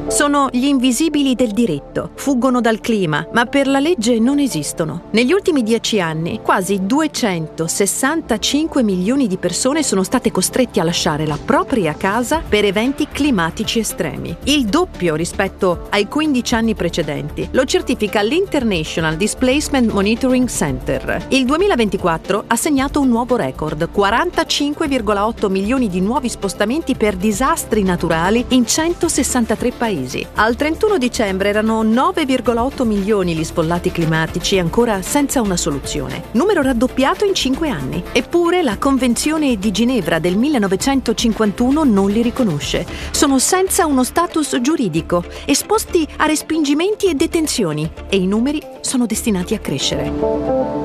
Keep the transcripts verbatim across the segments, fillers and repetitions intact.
Sono gli invisibili del diritto. Fuggono dal clima, ma per la legge non esistono. Negli ultimi dieci anni, quasi duecentosessantacinque milioni di persone sono state costrette a lasciare la propria casa per eventi climatici estremi. Il doppio rispetto ai quindici anni precedenti. Lo certifica l'International Displacement Monitoring Center. Il duemilaventiquattro ha segnato un nuovo record: quarantacinque virgola otto milioni di nuovi spostamenti per disastri naturali in centosessantatré paesi. Al trentuno dicembre erano nove virgola otto milioni gli sfollati climatici ancora senza una soluzione, numero raddoppiato in cinque anni. Eppure la Convenzione di Ginevra del millenovecentocinquantuno non li riconosce. Sono senza uno status giuridico, esposti a respingimenti e detenzioni, e i numeri sono destinati a crescere.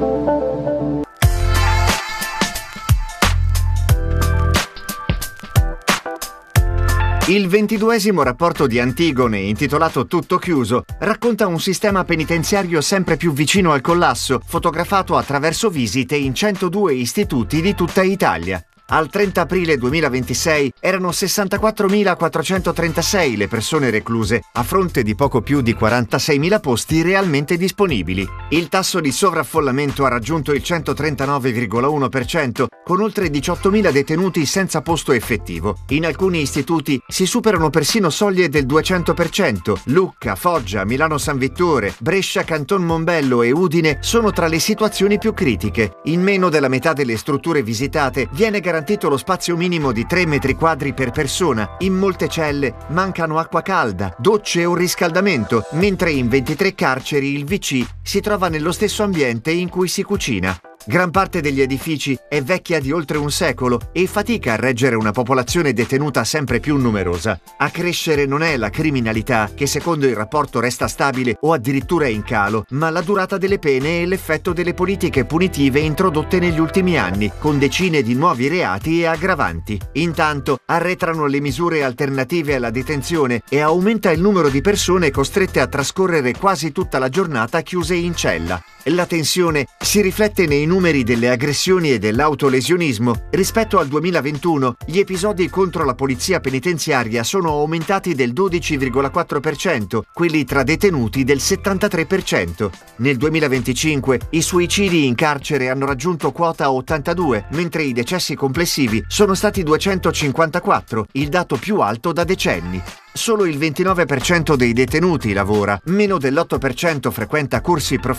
Il ventiduesimo rapporto di Antigone, intitolato Tutto chiuso, racconta un sistema penitenziario sempre più vicino al collasso, fotografato attraverso visite in centodue istituti di tutta Italia. Al trenta aprile duemilaventisei erano sessantaquattromilaquattrocentotrentasei le persone recluse, a fronte di poco più di quarantaseimila posti realmente disponibili. Il tasso di sovraffollamento ha raggiunto il centotrentanove virgola uno per cento, con oltre diciottomila detenuti senza posto effettivo. In alcuni istituti si superano persino soglie del duecento per cento. Lucca, Foggia, Milano San Vittore, Brescia, Canton Mombello e Udine sono tra le situazioni più critiche. In meno della metà delle strutture visitate viene garantito lo spazio minimo di tre metri quadri per persona. In molte celle mancano acqua calda, docce o riscaldamento, mentre in ventitré carceri il vu ci si trova nello stesso ambiente in cui si cucina. Gran parte degli edifici è vecchia di oltre un secolo e fatica a reggere una popolazione detenuta sempre più numerosa. A crescere non è la criminalità, che secondo il rapporto resta stabile o addirittura in calo, ma la durata delle pene e l'effetto delle politiche punitive introdotte negli ultimi anni, con decine di nuovi reati e aggravanti. Intanto arretrano le misure alternative alla detenzione e aumenta il numero di persone costrette a trascorrere quasi tutta la giornata chiuse in cella. La tensione si riflette nei numeri delle aggressioni e dell'autolesionismo. Rispetto al duemilaventuno, gli episodi contro la polizia penitenziaria sono aumentati del dodici virgola quattro per cento, quelli tra detenuti del settantatré per cento. Nel duemilaventicinque i suicidi in carcere hanno raggiunto quota ottantadue, mentre i decessi complessivi sono stati duecentocinquantaquattro, il dato più alto da decenni. Solo il ventinove per cento dei detenuti lavora, meno dell'otto per cento frequenta corsi professionali